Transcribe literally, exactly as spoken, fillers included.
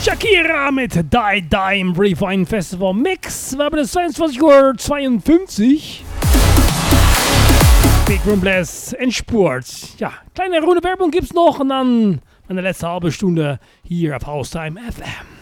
Shakira mit Die Die im Refine Festival Mix. Wir haben das zweiundzwanzig Uhr zweiundfünfzig. Big Room Blast Endspurt. Ja, kleine Runde Werbung gibt's noch und dann meine letzte halbe Stunde hier auf Haustime F M.